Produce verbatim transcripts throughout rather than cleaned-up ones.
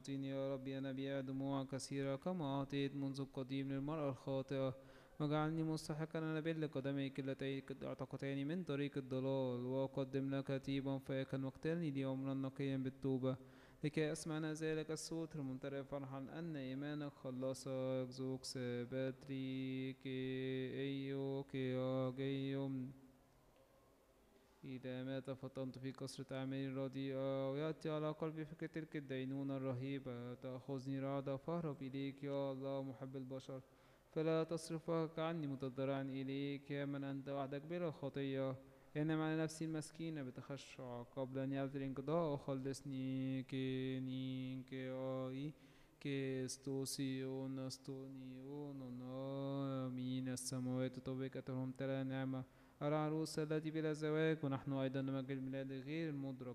أعطيني يا ربي أنا بيع دموع كثيرة كما أعطيت منذ القديم للمرأة الخاطئة، واجعلني مستحقا أن أبل قدميك اللتين اعتقتاني من طريق الضلال، وأقدم لك طيبا فاكا واقتلني لي عمرا نقيا بالتوبة، لكي أسمع ذلك الصوت الممتلئ فرحا أن إيمانك خلصك زوك سباتري كي أيو كي أجيوم. إذا مات فطنت في كثرة أعمالي الرديئة، ويأتي على قلبي فكرة تلك الدينونة الرهيبة، تأخذني رعدة فأهرب إليك يا الله محب البشر، فلا تصرفك عني متضرعا إليك يا من أنت وحدك بلا خطية. إنما على نفسي المسكينة بتخشع قبل أن يأتي الانقضاء وخلصني كينين كي كيستوسيون استونيون آمين. السماوات طبقتهم ترى نعمة العروس التي بلا زواج، ونحن أيضا نمجد الميلاد غير المدرك.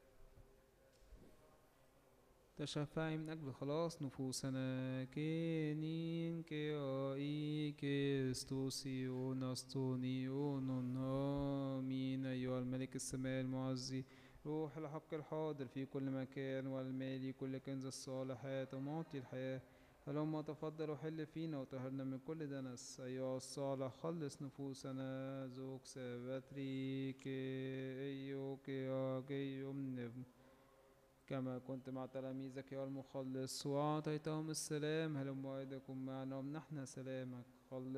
تشفعي من أجل خلاص نفوسنا كينين كي آي كيستوسيون استونيون آمين. أيها الملك السماء المعزي روح الحق الحاضر في كل مكان والمالي كل كنز الصالحات ومعطي الحياة، اللهم تفضل وحل فينا وطهرنا من كل دنس. أيها الصالح خلص نفوسنا زوك سابتري كي أيو كي آجيوم كما كنت مع تلاميذك يا المخلص وأعطيتهم السلام، هلم أيدكم معنا ومنحنا سلامك. خلص